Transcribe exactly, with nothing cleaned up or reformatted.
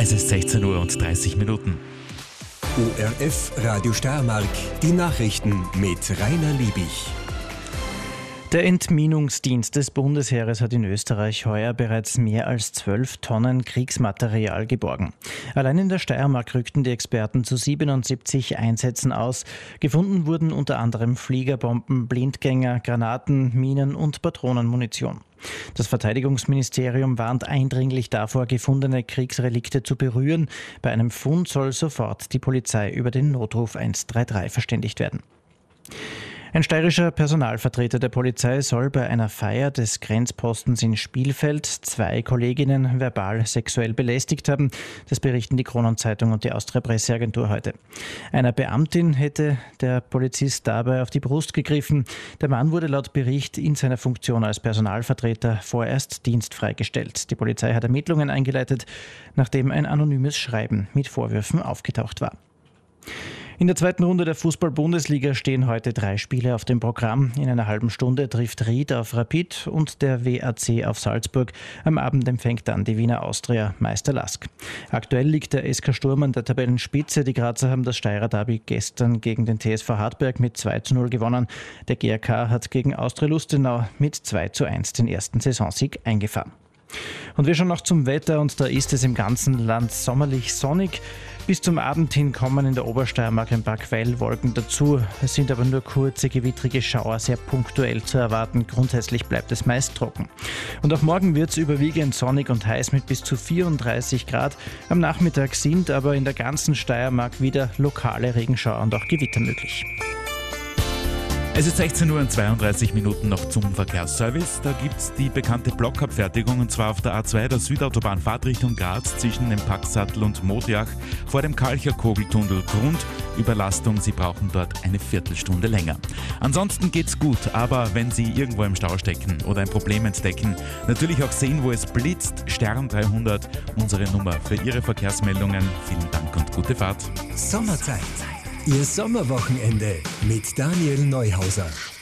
Es ist sechzehn Uhr und dreißig Minuten. O R F Radio Steiermark, die Nachrichten mit Rainer Liebig. Der Entminungsdienst des Bundesheeres hat in Österreich heuer bereits mehr als zwölf Tonnen Kriegsmaterial geborgen. Allein in der Steiermark rückten die Experten zu siebenundsiebzig Einsätzen aus. Gefunden wurden unter anderem Fliegerbomben, Blindgänger, Granaten, Minen und Patronenmunition. Das Verteidigungsministerium warnt eindringlich davor, gefundene Kriegsrelikte zu berühren. Bei einem Fund soll sofort die Polizei über den Notruf eins drei drei verständigt werden. Ein steirischer Personalvertreter der Polizei soll bei einer Feier des Grenzpostens in Spielfeld zwei Kolleginnen verbal sexuell belästigt haben. Das berichten die Kronenzeitung und die Austria Presseagentur heute. Einer Beamtin hätte der Polizist dabei auf die Brust gegriffen. Der Mann wurde laut Bericht in seiner Funktion als Personalvertreter vorerst dienstfrei gestellt. Die Polizei hat Ermittlungen eingeleitet, nachdem ein anonymes Schreiben mit Vorwürfen aufgetaucht war. In der zweiten Runde der Fußball-Bundesliga stehen heute drei Spiele auf dem Programm. In einer halben Stunde trifft Ried auf Rapid und der W A C auf Salzburg. Am Abend empfängt dann die Wiener Austria Meister Lask. Aktuell liegt der S K Sturm an der Tabellenspitze. Die Grazer haben das Steirer Derby gestern gegen den T S V Hartberg mit zwei zu null gewonnen. Der G A K hat gegen Austria Lustenau mit zwei zu eins den ersten Saisonsieg eingefahren. Und wir schauen noch zum Wetter und da ist es im ganzen Land sommerlich sonnig. Bis zum Abend hin kommen in der Obersteiermark ein paar Quellwolken dazu. Es sind aber nur kurze, gewittrige Schauer, sehr punktuell zu erwarten. Grundsätzlich bleibt es meist trocken. Und auch morgen wird es überwiegend sonnig und heiß mit bis zu vierunddreißig Grad. Am Nachmittag sind aber in der ganzen Steiermark wieder lokale Regenschauer und auch Gewitter möglich. Es ist sechzehn Uhr und zweiunddreißig Minuten noch zum Verkehrsservice. Da gibt es die bekannte Blockabfertigung und zwar auf der A zwei der Südautobahn Fahrtrichtung Graz zwischen dem Packsattel und Modiach vor dem Kalcher Kogeltunnel. Grund Überlastung, Sie brauchen dort eine Viertelstunde länger. Ansonsten geht's gut, aber wenn Sie irgendwo im Stau stecken oder ein Problem entdecken, natürlich auch sehen, wo es blitzt, Stern dreihundert, unsere Nummer für Ihre Verkehrsmeldungen. Vielen Dank und gute Fahrt. Sommerzeit. Ihr Sommerwochenende mit Daniel Neuhauser.